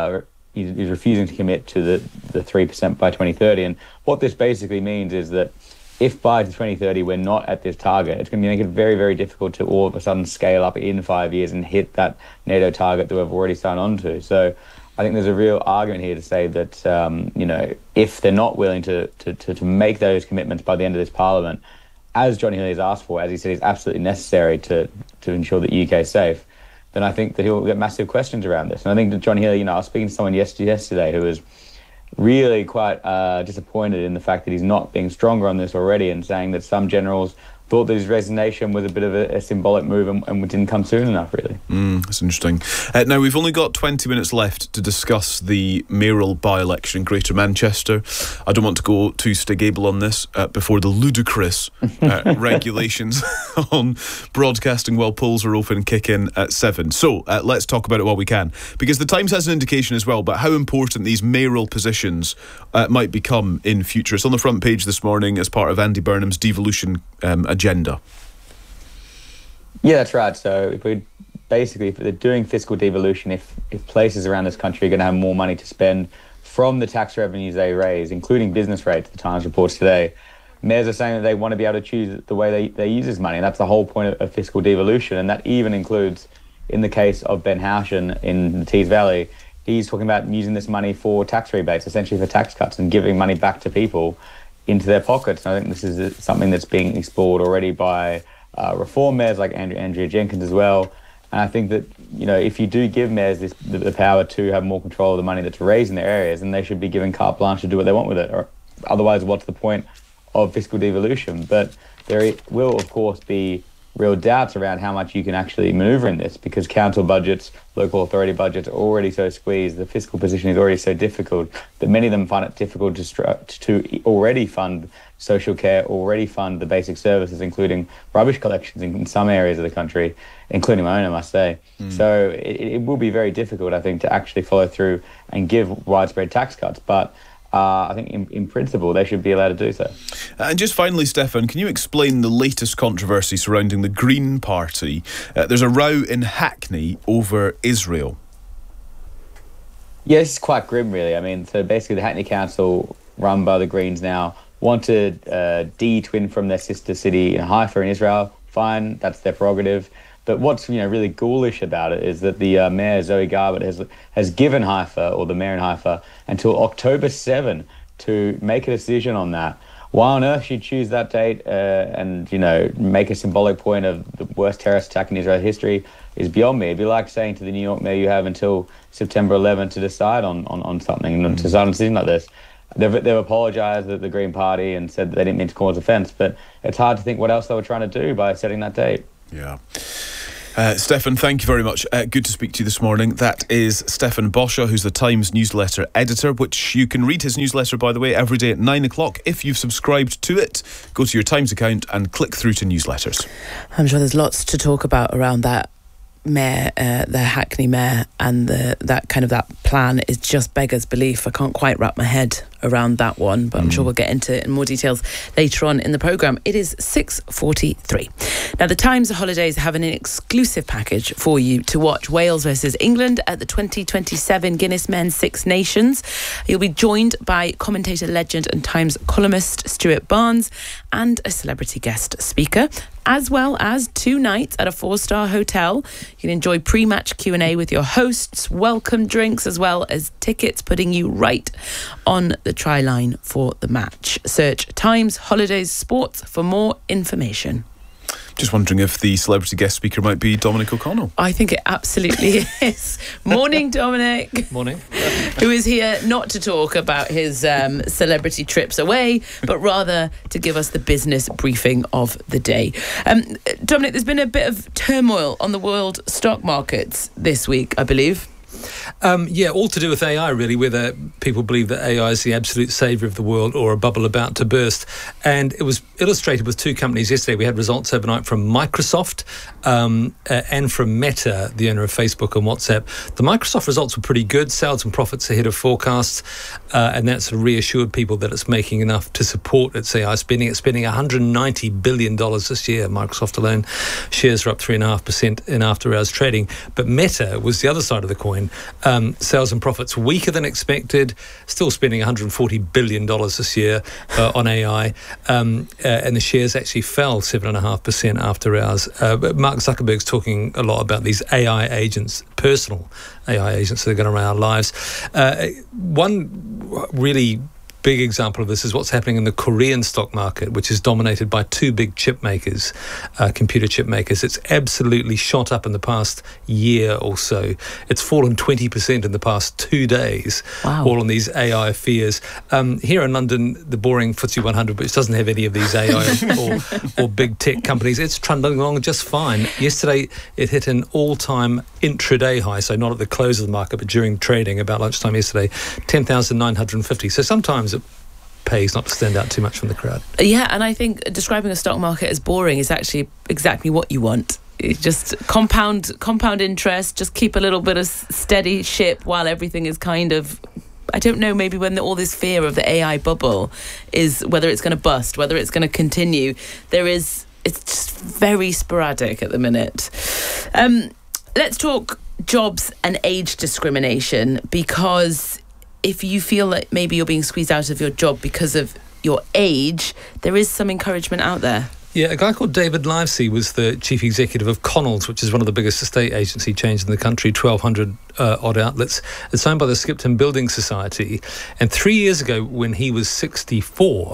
He's refusing to commit to the 3% by 2030. And what this basically means is that if by 2030 we're not at this target, it's going to make it very, very difficult to all of a sudden scale up in 5 years and hit that NATO target that we've already signed on to. So I think there's a real argument here to say that, if they're not willing to make those commitments by the end of this Parliament, as John Healey has asked for, as he said, is absolutely necessary to ensure that the UK is safe, then I think that he'll get massive questions around this. And I think that John Healey, I was speaking to someone yesterday who was really quite disappointed in the fact that he's not being stronger on this already, and saying that some generals thought that his resignation was a bit of a symbolic move and didn't come soon enough, really. That's interesting. Now, we've only got 20 minutes left to discuss the mayoral by-election in Greater Manchester. I don't want to go too Stig Abel on this before the ludicrous regulations on broadcasting while polls are open kick in at 7. So let's talk about it while we can, because the Times has an indication as well about how important these mayoral positions might become in future. It's on the front page this morning as part of Andy Burnham's devolution agenda. Yeah, that's right. So if they're doing fiscal devolution, if places around this country are going to have more money to spend from the tax revenues they raise, including business rates, the Times reports today, mayors are saying that they want to be able to choose the way they use this money. And that's the whole point of fiscal devolution. And that even includes, in the case of Ben Houchen in the Tees Valley, he's talking about using this money for tax rebates, essentially for tax cuts, and giving money back to people into their pockets. And I think this is something that's being explored already by reform mayors like Andrea Jenkins as well. And I think that, if you do give mayors the power to have more control of the money that's raised in their areas, then they should be given carte blanche to do what they want with it. Or otherwise, what's the point of fiscal devolution? But there will, of course, be real doubts around how much you can actually manoeuvre in this, because council budgets, local authority budgets are already so squeezed. The fiscal position is already so difficult that many of them find it difficult to already fund social care, already fund the basic services, including rubbish collections in some areas of the country, including my own, I must say. So it will be very difficult, I think, to actually follow through and give widespread tax cuts. But I think in principle they should be allowed to do so. And just finally, Stefan, can you explain the latest controversy surrounding the Green Party? There's a row in Hackney over Israel. Yeah, it's quite grim, really. I mean, so basically the Hackney Council, run by the Greens now, wanted de-twin from their sister city in Haifa in Israel. Fine, that's their prerogative. But what's really ghoulish about it is that the mayor, Zoe Garbutt, has given Haifa, or the mayor in Haifa, until October 7 to make a decision on that. Why on earth she'd choose that date and make a symbolic point of the worst terrorist attack in Israel history is beyond me. It'd be like saying to the New York mayor, you have until September 11 to decide on something, and to decide on a decision like this. They've apologised at the Green Party and said they didn't mean to cause offence, but it's hard to think what else they were trying to do by setting that date. Yeah. Stefan, thank you very much. Good to speak to you this morning. That is Stefan Boscha, who's the Times newsletter editor, which you can read his newsletter, by the way, every day at 9 o'clock. If you've subscribed to it, go to your Times account and click through to newsletters. I'm sure there's lots to talk about around that mayor, the Hackney mayor, and that plan is just beggars belief. I can't quite wrap my head around that one, but I'm sure we'll get into it in more details later on in the programme. It is 6:43. Now, the Times Holidays have an exclusive package for you to watch Wales versus England at the 2027 Guinness Men's Six Nations. You'll be joined by commentator, legend and Times columnist Stuart Barnes and a celebrity guest speaker, as well as 2 nights at a 4-star hotel. You can enjoy pre-match Q&A with your hosts, welcome drinks, as well as tickets putting you right on the try line for the match. Search Times Holidays Sports for more information. Just wondering if the celebrity guest speaker might be Dominic O'Connell. I think it absolutely is. Morning, Dominic. Morning. Who is here not to talk about his celebrity trips away, but rather to give us the business briefing of the day. Dominic, there's been a bit of turmoil on the world stock markets this week, I believe. All to do with AI, really, whether people believe that AI is the absolute saviour of the world or a bubble about to burst. And it was illustrated with 2 companies yesterday. We had results overnight from Microsoft and from Meta, the owner of Facebook and WhatsApp. The Microsoft results were pretty good. Sales and profits ahead of forecasts. And that's reassured people that it's making enough to support its AI spending. It's spending $190 billion this year, Microsoft alone. Shares are up 3.5% in after-hours trading. But Meta was the other side of the coin. Sales and profits weaker than expected, still spending $140 billion this year on AI, and the shares actually fell 7.5% after hours. But Mark Zuckerberg's talking a lot about these AI agents, personal AI agents that are going to run our lives. One really big example of this is what's happening in the Korean stock market, which is dominated by 2 big chip makers, computer chip makers. It's absolutely shot up in the past year or so. It's fallen 20% in the past 2 days, all on these AI fears. Here in London, the boring FTSE 100, which doesn't have any of these AI or big tech companies, it's trundling along just fine. Yesterday, it hit an all-time intraday high, so not at the close of the market, but during trading, about lunchtime yesterday, 10,950. So sometimes it pays not to stand out too much from the crowd. Yeah, and I think describing a stock market as boring is actually exactly what you want. It's just compound interest, just keep a little bit of steady ship while everything is kind of, I don't know, maybe when all this fear of the AI bubble is, whether it's going to bust, whether it's going to continue, it's just very sporadic at the minute. Let's talk jobs and age discrimination, because if you feel like maybe you're being squeezed out of your job because of your age, there is some encouragement out there. Yeah, a guy called David Livesey was the chief executive of Connells, which is one of the biggest estate agency chains in the country, 1,200 odd outlets. It's owned by the Skipton Building Society. And 3 years ago, when he was 64,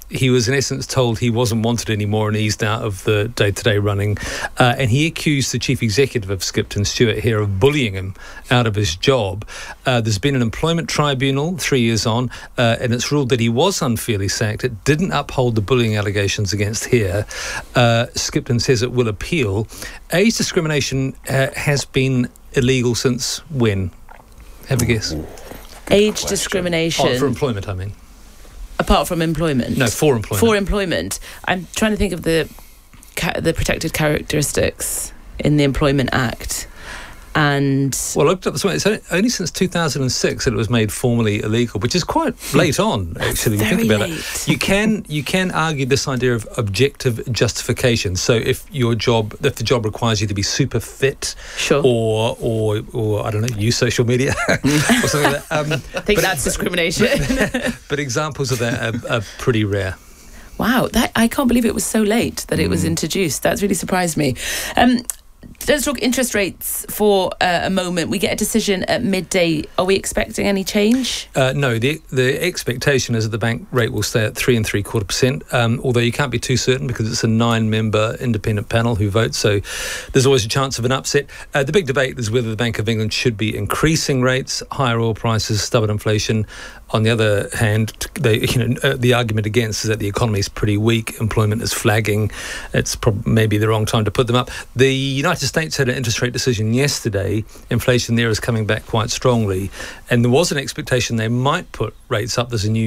he was in essence told he wasn't wanted anymore and eased out of the day-to-day running. And he accused the chief executive of Skipton, Stuart Hare, of bullying him out of his job. There's been an employment tribunal 3 years on, and it's ruled that he was unfairly sacked. It didn't uphold the bullying allegations against Hare. Skipton says it will appeal. Age discrimination has been illegal since when? Have a guess. Age discrimination. For employment, I mean. Apart from employment? No, for employment. For employment. I'm trying to think of the protected characteristics in the Employment Act. And well, I looked up this one. It's only since 2006 that it was made formally illegal, which is quite late on, actually. When you think about it, you can argue this idea of objective justification. So if the job requires you to be super fit, sure, or I don't know, use social media or something like that. I think that's discrimination. But examples of that are pretty rare. Wow, I can't believe it was so late that it was introduced. That's really surprised me. Let's talk interest rates for a moment. We get a decision at midday. Are we expecting any change? No, the expectation is that the bank rate will stay at 3.75%, although you can't be too certain because it's a 9-member independent panel who votes, so there's always a chance of an upset. The big debate is whether the Bank of England should be increasing rates, higher oil prices, stubborn inflation. On the other hand, the argument against is that the economy is pretty weak, employment is flagging. It's maybe the wrong time to put them up. The United States had an interest rate decision yesterday. Inflation there is coming back quite strongly, and there was an expectation they might put rates up. There's a new